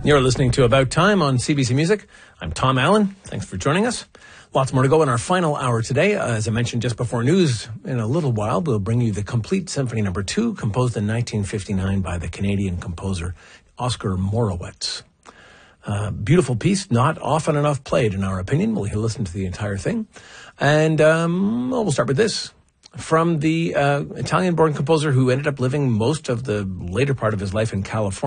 You're listening to About Time on CBC Music. I'm Tom Allen. Thanks for joining us. Lots more to go in our final hour today. As I mentioned just before news, in a little while, we'll bring you the Complete Symphony No. 2, composed in 1959 by the Canadian composer Oscar Morowitz. Beautiful piece, not often enough played, in our opinion. We'll listen to the entire thing. And we'll start with this. From the Italian-born composer who ended up living most of the later part of his life in California.